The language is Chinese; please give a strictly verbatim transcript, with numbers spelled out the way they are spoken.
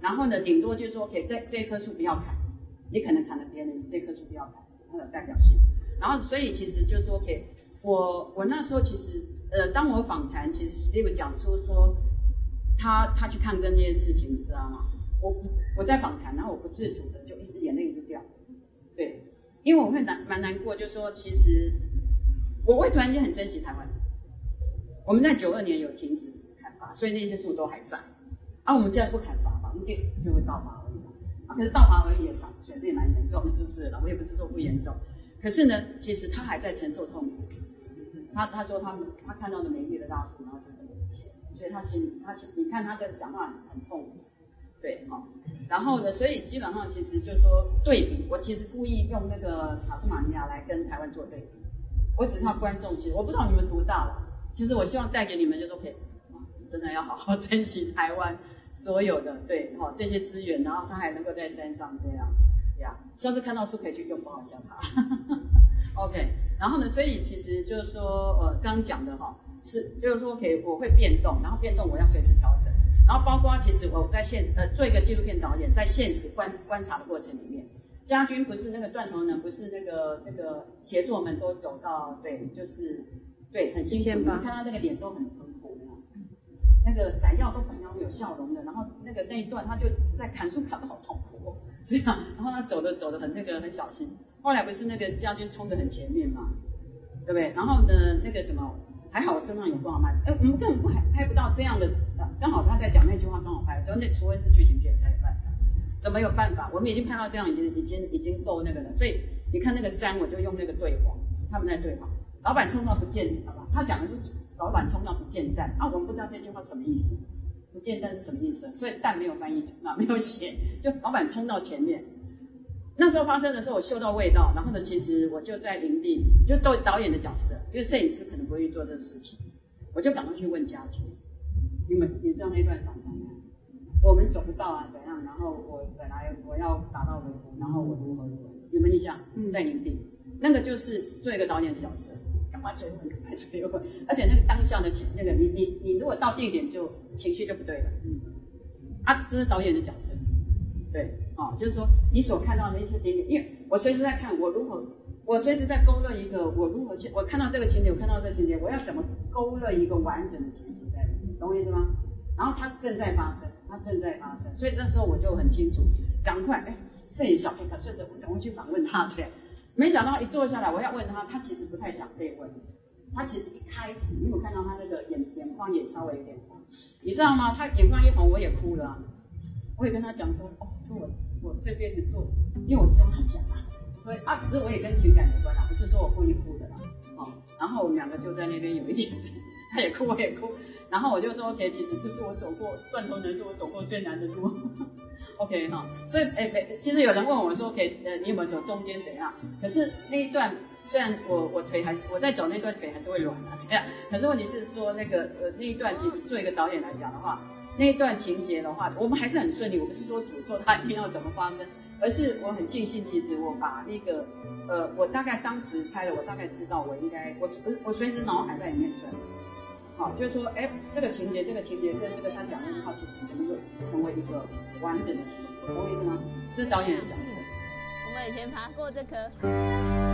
然后呢，顶多就是说，可以这这一棵树不要砍，你可能砍了别人，这棵树不要砍，它有代表性。然后，所以其实就是说，可以，我我那时候其实，呃，当我访谈，其实 Steve 讲出说他他去抗争这件事情，你知道吗？我我在访谈，然后我不自主的就一直眼泪一直掉，对，因为我会难蛮难过，就是说其实我会突然间很珍惜台湾。我们在九二年有停止砍伐，所以那些树都还在。啊，我们现在不砍伐，房子就会盗伐而已嘛。啊，可是盗伐而已也伤，损失也蛮严重的，就是了。我也不是说不严重，可是呢，其实他还在承受痛苦。他他说他他看到的美丽的大树，然后就这么危险，所以他心里他你看他的讲话很痛苦。对，哈、哦，然后呢，所以基本上其实就是说对比，我其实故意用那个塔斯马尼亚来跟台湾做对比，我只是要观众，其实我不知道你们多大了，其实我希望带给你们就是 OK， 真的要好好珍惜台湾所有的对哈、哦、这些资源，然后它还能够在山上这样呀，下次看到树可以去拥抱一下它，OK， 然后呢，所以其实就是说呃刚刚讲的哈、哦、是就是说 OK 我会变动，然后变动我要随时调整。然后包括其实我在现实呃做一个纪录片导演，在现实观观察的过程里面，家军不是那个断头人，不是那个那个协作们都走到对，就是对很辛苦，你看他那个脸都很很苦的，那个宰药都本来有笑容的，然后那个那一段他就在砍树砍得好痛苦哦，这样，然后他走的走的很那个很小心，后来不是那个家军冲得很前面嘛，对不对？然后呢那个什么。还好我身上有光麦，哎，我们根本不还拍不到这样的，刚好他在讲那句话，刚好拍，就那除非是剧情片才有办法，怎么有办法？我们已经拍到这样，已经已经已经够那个了。所以你看那个山，我就用那个对话，他们在对话，老板冲到不见，好吧？他讲的是老板冲到不见蛋，啊，我们不知道这句话什么意思，不见蛋是什么意思？所以蛋没有翻译出来，没有写，就老板冲到前面。那时候发生的时候，我嗅到味道，然后呢，其实我就在营地，就都导演的角色，因为摄影师可能不会去做这个事情，我就赶快去问家军，你们你知道那段访谈吗？我们走不到啊，怎样？然后我本来我要打到维护，然后我如何如何，有没有印象？在营地，那个就是做一个导演的角色，赶快追问，赶快追问，而且那个当下的情，那个你你你如果到定点就情绪就不对了，嗯，啊，这是导演的角色。对，哦，就是说你所看到的一些点点，因为我随时在看我如何，我随时在勾勒一个我如何去，我看到这个情节，我看到这个情节，我要怎么勾勒一个完整的情节在里面，懂我意思吗？然后它正在发生，它正在发生，所以那时候我就很清楚，赶快，哎，摄影小片刻，顺着我赶快去访问他这样。没想到一坐下来，我要问他，他其实不太想被问，他其实一开始，你有看到他那个眼眼眶也稍微有点红，你知道吗？他眼眶一红，我也哭了、啊。我也跟他讲说，哦，是我我这辈子做，因为我希望他讲啊，所以啊，只是我也跟情感有关啦，不是说我故意哭的啦，哦，然后我们两个就在那边有一点，他也哭我也哭，然后我就说 ，OK， 其实这是我走过断头人是我走过最难的路 ，OK 哈、哦，所以诶诶，其实有人问我说 ，OK， 呃，你有没有走中间怎样？可是那一段虽然我我腿还是我在走那段腿还是会软啊这样，可是问题是说那个呃那一段其实做一个导演来讲的话。那一段情节的话，我们还是很顺利。我不是说诅咒它一定要怎么发生，而是我很庆幸，其实我把那个，呃，我大概当时拍了，我大概知道我应该，我我随时脑海在里面转，好，就是说，哎，这个情节，这个情节跟这个他讲的那句话，其实能够成为一个完整的情节，懂我意思吗？这是导演的角色。 我们以前爬过这棵。